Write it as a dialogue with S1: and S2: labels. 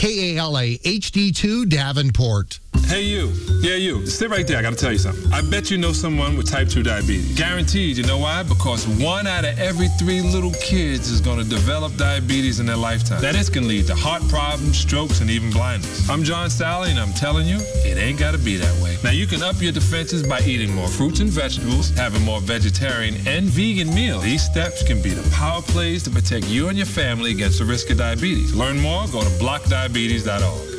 S1: KALA HD2 Davenport.
S2: Hey, you. Yeah, you. Sit right there. I got to tell you something. I bet you know someone with type 2 diabetes. Guaranteed. You know why? Because 1 out of every 3 little kids is going to develop diabetes in their lifetime. That can lead to heart problems, strokes, and even blindness. I'm John Sally, and I'm telling you, it ain't got to be that way. Now, you can up your defenses by eating more fruits and vegetables, having more vegetarian and vegan meals. These steps can be the power plays to protect you and your family against the risk of diabetes. Learn more, go to blockdiabetes.org.